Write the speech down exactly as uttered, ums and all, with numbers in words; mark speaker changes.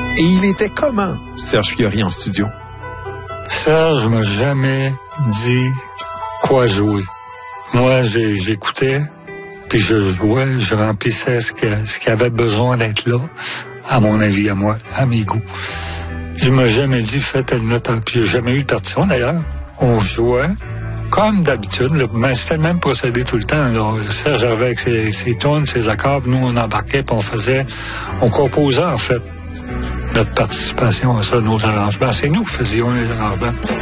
Speaker 1: Et il était comment, Serge Fiori, en studio?
Speaker 2: Serge m'a jamais dit quoi jouer. Moi, j'ai, j'écoutais, puis je jouais, je remplissais ce, que, ce qui avait besoin d'être là, à mon avis, à moi, à mes goûts. Il m'a jamais dit, fais telle note, puis il n'y a jamais eu de partition, d'ailleurs. On jouait comme d'habitude, là, mais c'était le même procédé tout le temps. Là. Serge arrivait avec ses, ses tunes, ses accords, nous, on embarquait, puis on faisait, on composait, en fait, notre participation à ça, nos arrangements. C'est nous qui faisions les arrangements.